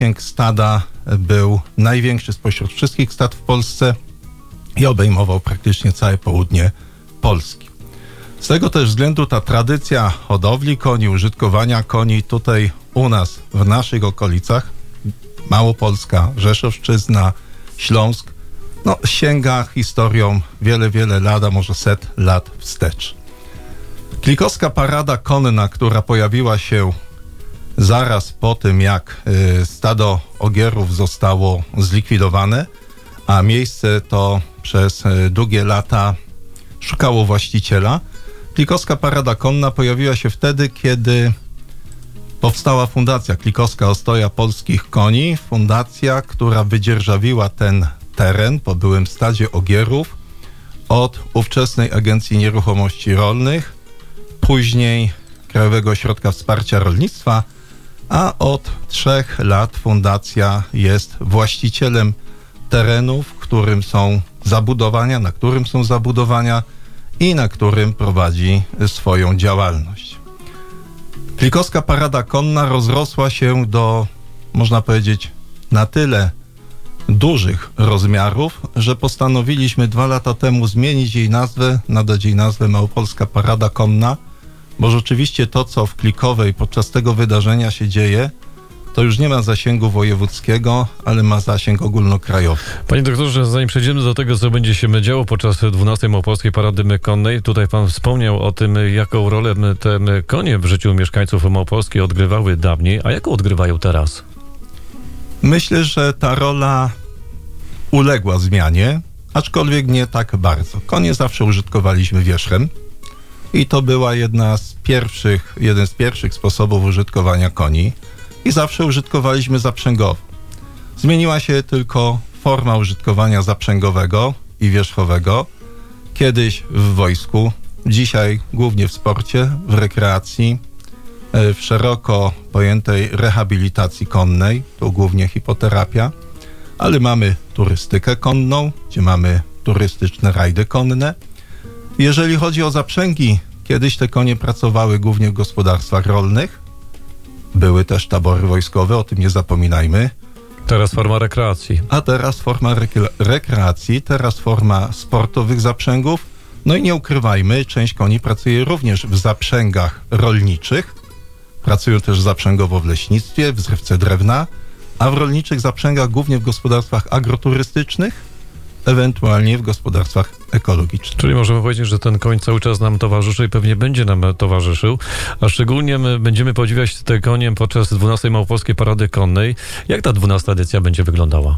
zasięg stada był największy spośród wszystkich stad w Polsce i obejmował praktycznie całe południe Polski. Z tego też względu ta tradycja hodowli koni, użytkowania koni tutaj u nas, w naszych okolicach, Małopolska, Rzeszowszczyzna, Śląsk, sięga historią wiele lat, a może 100 lat wstecz. Klikowska parada konna, która pojawiła się zaraz po tym, jak stado ogierów zostało zlikwidowane, a miejsce to przez długie lata szukało właściciela. Klikowska parada konna pojawiła się wtedy, kiedy powstała fundacja Klikowska Ostoja Polskich Koni. Fundacja, która wydzierżawiła ten teren po byłym stadzie ogierów od ówczesnej Agencji Nieruchomości Rolnych, później Krajowego Ośrodka Wsparcia Rolnictwa, a od 3 lat fundacja jest właścicielem terenu, na którym są zabudowania i na którym prowadzi swoją działalność. Klikowska parada konna rozrosła się do, można powiedzieć, na tyle dużych rozmiarów, że postanowiliśmy 2 lata temu zmienić jej nazwę, nadać jej nazwę Małopolska Parada Konna, bo rzeczywiście to, co w Klikowej podczas tego wydarzenia się dzieje, to już nie ma zasięgu wojewódzkiego, ale ma zasięg ogólnokrajowy. Panie doktorze, zanim przejdziemy do tego, co będzie się działo podczas 12. Małopolskiej Parady Konnej, tutaj pan wspomniał o tym, jaką rolę te konie w życiu mieszkańców Małopolski odgrywały dawniej, a jaką odgrywają teraz? Myślę, że ta rola uległa zmianie, aczkolwiek nie tak bardzo. Konie zawsze użytkowaliśmy wierzchem i to była jeden z pierwszych sposobów użytkowania koni i zawsze użytkowaliśmy zaprzęgowo. Zmieniła się tylko forma użytkowania zaprzęgowego i wierzchowego. Kiedyś w wojsku, dzisiaj głównie w sporcie, w rekreacji, w szeroko pojętej rehabilitacji konnej, to głównie hipoterapia, ale mamy turystykę konną, gdzie mamy turystyczne rajdy konne. Jeżeli chodzi o zaprzęgi, kiedyś te konie pracowały głównie w gospodarstwach rolnych. Były też tabory wojskowe, o tym nie zapominajmy. Teraz forma rekreacji. A teraz forma rekreacji, teraz forma sportowych zaprzęgów. No i nie ukrywajmy, część koni pracuje również w zaprzęgach rolniczych. Pracują też zaprzęgowo w leśnictwie, w zrywce drewna, a w rolniczych zaprzęgach głównie w gospodarstwach agroturystycznych, ewentualnie w gospodarstwach ekologicznych. Czyli możemy powiedzieć, że ten koń cały czas nam towarzyszy i pewnie będzie nam towarzyszył, a szczególnie my będziemy podziwiać te konie podczas 12. Małopolskiej Parady Konnej. Jak ta 12. edycja będzie wyglądała?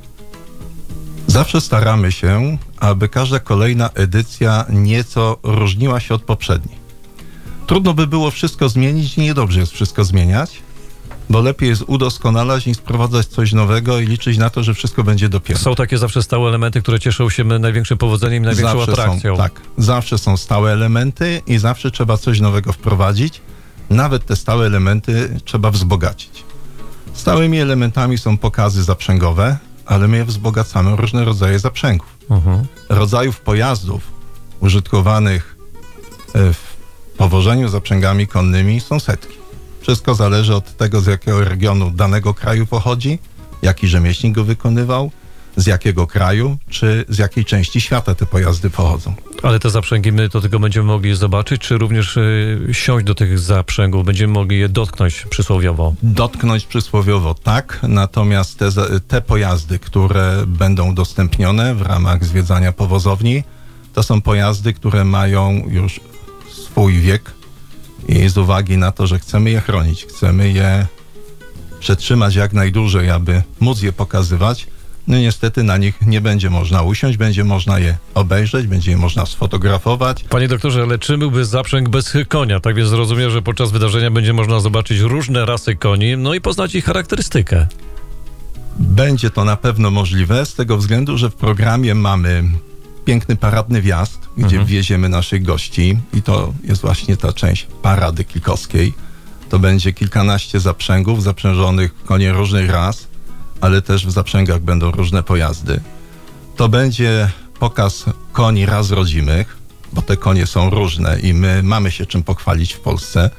Zawsze staramy się, aby każda kolejna edycja nieco różniła się od poprzedniej. Trudno by było wszystko zmienić i niedobrze jest wszystko zmieniać, bo lepiej jest udoskonalać niż sprowadzać coś nowego i liczyć na to, że wszystko będzie dopięte. Są takie zawsze stałe elementy, które cieszą się największym powodzeniem i największą atrakcją. Zawsze są stałe elementy i zawsze trzeba coś nowego wprowadzić. Nawet te stałe elementy trzeba wzbogacić. Stałymi elementami są pokazy zaprzęgowe, ale my je wzbogacamy o różne rodzaje zaprzęgów. Rodzajów pojazdów użytkowanych w powożeniu zaprzęgami konnymi są setki. Wszystko zależy od tego, z jakiego regionu danego kraju pochodzi, jaki rzemieślnik go wykonywał, z jakiego kraju, czy z jakiej części świata te pojazdy pochodzą. Ale te zaprzęgi my to tylko będziemy mogli zobaczyć, czy również siąść do tych zaprzęgów, będziemy mogli je dotknąć przysłowiowo? Dotknąć przysłowiowo tak, natomiast te pojazdy, które będą udostępnione w ramach zwiedzania powozowni, to są pojazdy, które mają już swój wiek i z uwagi na to, że chcemy je chronić, chcemy je przetrzymać jak najdłużej, aby móc je pokazywać, no niestety na nich nie będzie można usiąść, będzie można je obejrzeć, będzie je można sfotografować. Panie doktorze, ale czym byłby zaprzęg bez konia? Tak więc rozumiem, że podczas wydarzenia będzie można zobaczyć różne rasy koni, no i poznać ich charakterystykę. Będzie to na pewno możliwe z tego względu, że w programie mamy piękny paradny wjazd, gdzie wwieziemy naszych gości i to jest właśnie ta część parady klikowskiej. To będzie kilkanaście zaprzęgów zaprzężonych w konie różnych ras, ale też w zaprzęgach będą różne pojazdy. To będzie pokaz koni ras rodzimych, bo te konie są różne i my mamy się czym pochwalić w Polsce.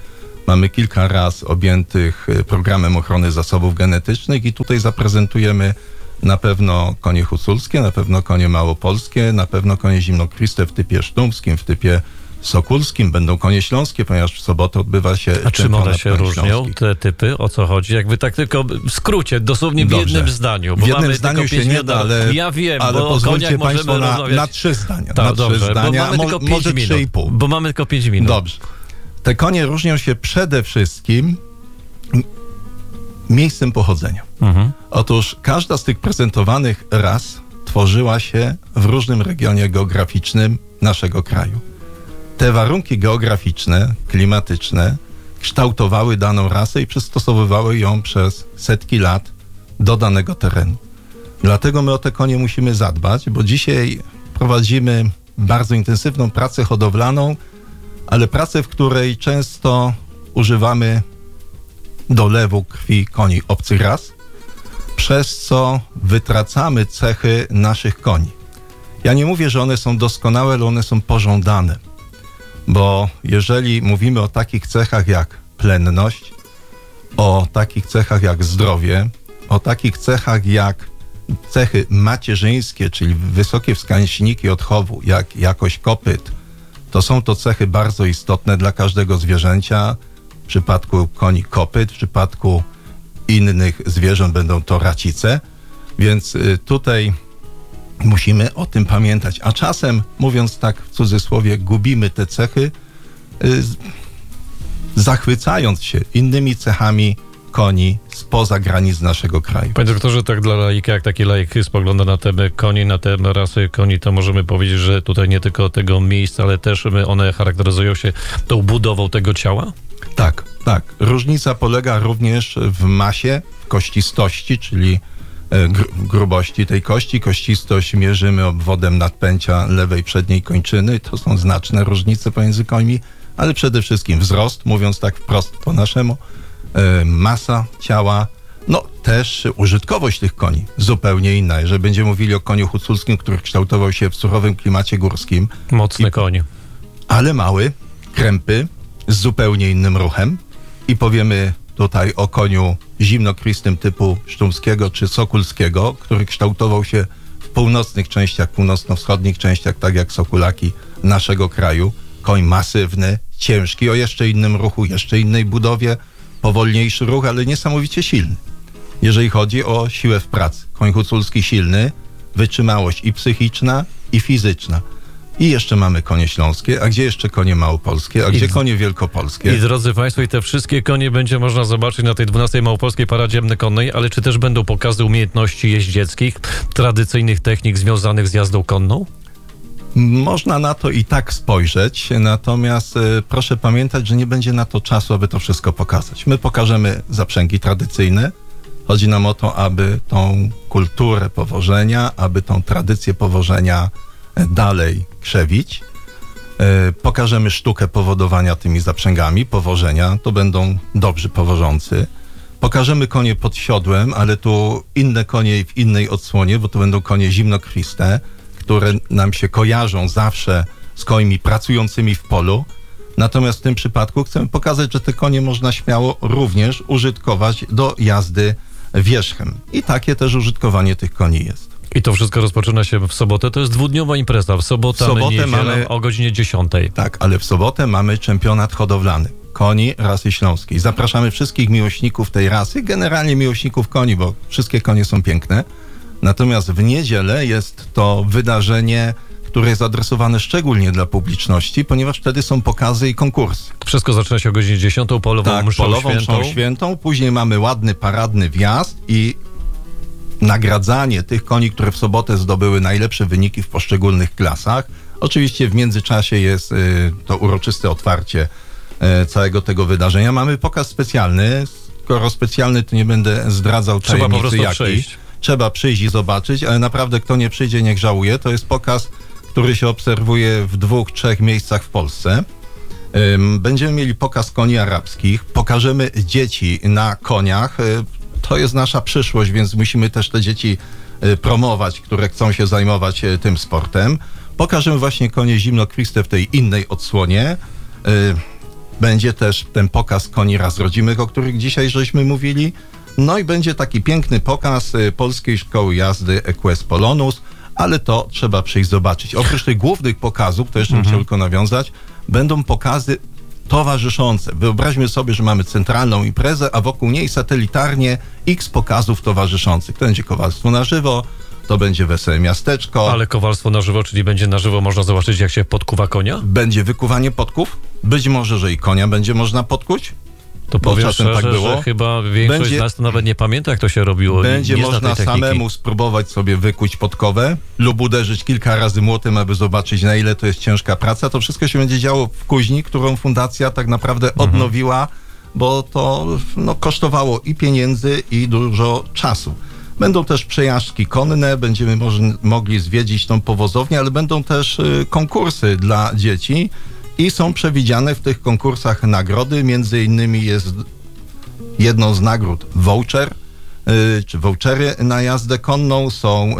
Mamy kilka raz objętych programem ochrony zasobów genetycznych i tutaj zaprezentujemy na pewno konie huculskie, na pewno konie małopolskie, na pewno konie zimnokrwiste w typie sztumskim, w typie sokulskim, będą konie śląskie, ponieważ w sobotę odbywa się A czym one się koni różnią, śląskich. te typy? O co chodzi? Jakby tak tylko w skrócie, dosłownie w Dobrze. jednym zdaniu. Bo W jednym mamy zdaniu tylko się 5 nie minut, da, ale, ja wiem, ale bo o pozwólcie koniach Państwo możemy na rozmawiać. 3 zdania. Tak, na dobrze, 3 zdania, bo mamy tylko 5 może minut. 3,5. Bo mamy tylko 5 minut. Dobrze. Te konie różnią się przede wszystkim miejscem pochodzenia. Otóż każda z tych prezentowanych ras tworzyła się w różnym regionie geograficznym naszego kraju. Te warunki geograficzne, klimatyczne kształtowały daną rasę i przystosowywały ją przez setki lat do danego terenu. Dlatego my o te konie musimy zadbać, bo dzisiaj prowadzimy bardzo intensywną pracę hodowlaną, ale pracę, w której często używamy dolewu krwi koni obcych ras, przez co wytracamy cechy naszych koni. Ja nie mówię, że one są doskonałe, ale one są pożądane, bo jeżeli mówimy o takich cechach jak plenność, o takich cechach jak zdrowie, o takich cechach jak cechy macierzyńskie, czyli wysokie wskaźniki odchowu, jak jakość kopyt, to są to cechy bardzo istotne dla każdego zwierzęcia. W przypadku koni kopyt, w przypadku innych zwierząt będą to racice, więc tutaj musimy o tym pamiętać. A czasem, mówiąc tak w cudzysłowie, gubimy te cechy, zachwycając się innymi cechami koni spoza granic naszego kraju. Panie doktorze, tak dla laika, jak taki laik spogląda na te konie, na te rasy koni, to możemy powiedzieć, że tutaj nie tylko tego miejsca, ale też one charakteryzują się tą budową tego ciała? Tak, tak. Różnica polega również w masie, w kościstości, czyli grubości tej kości. Kościstość mierzymy obwodem nadpęcia lewej przedniej kończyny. To są znaczne różnice pomiędzy końmi, ale przede wszystkim wzrost, mówiąc tak wprost po naszemu, masa ciała, no też użytkowość tych koni zupełnie inna. Jeżeli będziemy mówili o koniu huculskim, który kształtował się w surowym klimacie górskim. Mocny koń. Ale mały, krępy, z zupełnie innym ruchem. I powiemy tutaj o koniu zimnokrwistym typu sztumskiego czy sokulskiego, który kształtował się w północnych częściach, północno-wschodnich częściach, tak jak sokulaki naszego kraju. Koń masywny, ciężki, o jeszcze innym ruchu, jeszcze innej budowie, powolniejszy ruch, ale niesamowicie silny. Jeżeli chodzi o siłę w pracy. Koń huculski silny, wytrzymałość i psychiczna, i fizyczna. I jeszcze mamy konie śląskie, a gdzie jeszcze konie małopolskie, a gdzie konie wielkopolskie? I drodzy Państwo, i te wszystkie konie będzie można zobaczyć na tej 12. Małopolskiej Paradzie Konnej, ale czy też będą pokazy umiejętności jeździeckich, tradycyjnych technik związanych z jazdą konną? Można na to i tak spojrzeć, natomiast proszę pamiętać, że nie będzie na to czasu, aby to wszystko pokazać. My pokażemy zaprzęgi tradycyjne. Chodzi nam o to, aby tą kulturę powożenia, aby tą tradycję powożenia dalej krzewić. Pokażemy sztukę powodowania tymi zaprzęgami, powożenia. To będą dobrzy powożący. Pokażemy konie pod siodłem, ale tu inne konie w innej odsłonie, bo to będą konie zimnokrwiste, które nam się kojarzą zawsze z końmi pracującymi w polu. Natomiast w tym przypadku chcemy pokazać, że te konie można śmiało również użytkować do jazdy wierzchem. I takie też użytkowanie tych koni jest. I to wszystko rozpoczyna się w sobotę. To jest dwudniowa impreza. W sobotę niedzielę mamy o godzinie 10. Tak, ale w sobotę mamy czempionat hodowlany koni rasy śląskiej. Zapraszamy wszystkich miłośników tej rasy, generalnie miłośników koni, bo wszystkie konie są piękne. Natomiast w niedzielę jest to wydarzenie, które jest adresowane szczególnie dla publiczności, ponieważ wtedy są pokazy i konkursy. Wszystko zaczyna się o godzinie 10, polową mszą świętą. Później mamy ładny, paradny wjazd i nagradzanie tych koni, które w sobotę zdobyły najlepsze wyniki w poszczególnych klasach. Oczywiście w międzyczasie jest to uroczyste otwarcie całego tego wydarzenia. Mamy pokaz specjalny. Skoro specjalny, to nie będę zdradzał tajemnicy po prostu jaki. przyjść. Trzeba przyjść i zobaczyć, ale naprawdę kto nie przyjdzie, niech żałuje. To jest pokaz, który się obserwuje w 2-3 miejscach w Polsce. Będziemy mieli pokaz koni arabskich. Pokażemy dzieci na koniach. To jest nasza przyszłość, więc musimy też te dzieci promować, które chcą się zajmować tym sportem. Pokażemy właśnie konie zimnokrwiste w tej innej odsłonie. Będzie też ten pokaz koni raz rodzimych, o których dzisiaj żeśmy mówili. No i będzie taki piękny pokaz Polskiej Szkoły Jazdy Equus Polonus, ale to trzeba przyjść zobaczyć. Oprócz tych głównych pokazów, to jeszcze bym chciał tylko nawiązać, będą pokazy towarzyszące. Wyobraźmy sobie, że mamy centralną imprezę, a wokół niej satelitarnie x pokazów towarzyszących. To będzie kowalstwo na żywo, to będzie Wesołe Miasteczko. Ale kowalstwo na żywo, czyli będzie na żywo można zobaczyć, jak się podkuwa konia? Będzie wykuwanie podków. Być może, że i konia będzie można podkuć. To bo powiem czasem szczerze, tak było. że chyba większość z nas to nawet nie pamięta, jak to się robiło. Będzie nie zna można tej techniki. samemu spróbować sobie wykuć podkowę lub uderzyć kilka razy młotem, aby zobaczyć, na ile to jest ciężka praca. To wszystko się będzie działo w kuźni, którą fundacja tak naprawdę odnowiła, bo to kosztowało i pieniędzy, i dużo czasu. Będą też przejażdżki konne, będziemy mogli zwiedzić tą powozownię, ale będą też konkursy dla dzieci i są przewidziane w tych konkursach nagrody. Między innymi jest jedną z nagród voucher, czy vouchery na jazdę konną. Są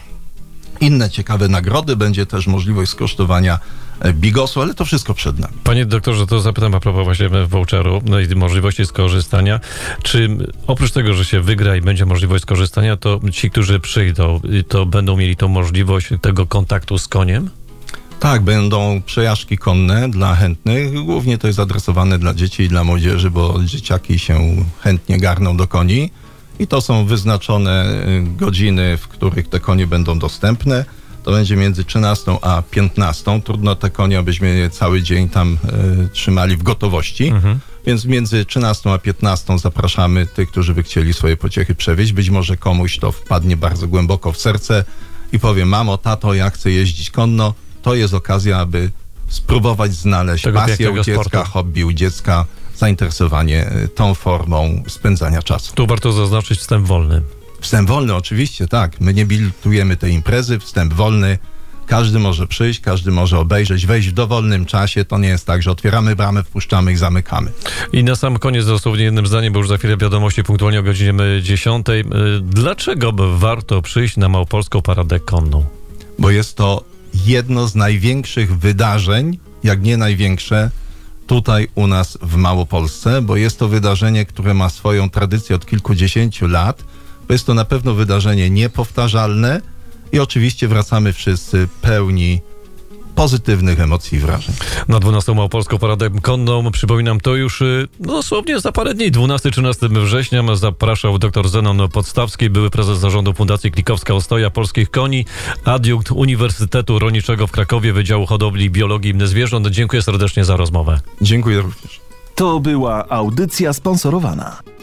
inne ciekawe nagrody, będzie też możliwość skosztowania bigosu, ale to wszystko przed nami. Panie doktorze, to zapytam a propos właśnie voucheru, no i możliwości skorzystania. Czy oprócz tego, że się wygra i będzie możliwość skorzystania, to ci, którzy przyjdą, to będą mieli tą możliwość tego kontaktu z koniem? Tak, będą przejażdżki konne dla chętnych. Głównie to jest adresowane dla dzieci i dla młodzieży, bo dzieciaki się chętnie garną do koni. I to są wyznaczone godziny, w których te konie będą dostępne. To będzie między 13 a 15. Trudno te konie, abyśmy je cały dzień tam trzymali w gotowości. Więc między 13 a 15 zapraszamy tych, którzy by chcieli swoje pociechy przewieźć. Być może komuś to wpadnie bardzo głęboko w serce i powie: mamo, tato, ja chcę jeździć konno. To jest okazja, aby spróbować znaleźć pasję u dziecka, hobby u dziecka, zainteresowanie tą formą spędzania czasu. Tu warto zaznaczyć wstęp wolny. Wstęp wolny, oczywiście, tak. My nie bilutujemy tej imprezy, wstęp wolny. Każdy może przyjść, każdy może obejrzeć, wejść w dowolnym czasie. To nie jest tak, że otwieramy bramę, wpuszczamy i zamykamy. I na sam koniec dosłownie jednym zdaniem, bo już za chwilę wiadomości punktualnie o godzinie 10. Dlaczego warto przyjść na Małopolską Paradę Konną? Bo jest to jedno z największych wydarzeń, jak nie największe, tutaj u nas w Małopolsce, bo jest to wydarzenie, które ma swoją tradycję od kilkudziesięciu lat. Bo jest to na pewno wydarzenie niepowtarzalne i oczywiście wracamy wszyscy pełni pozytywnych emocji i wrażeń. Na 12. Małopolską Paradę Konną, przypominam, to już dosłownie za parę dni, 12-13 września, zapraszał dr Zenon Podstawski, były prezes zarządu Fundacji Klikowska Ostoja Polskich Koni, adiunkt Uniwersytetu Rolniczego w Krakowie, Wydziału Hodowli i Biologii Zwierząt. Dziękuję serdecznie za rozmowę. Dziękuję również. To była audycja sponsorowana.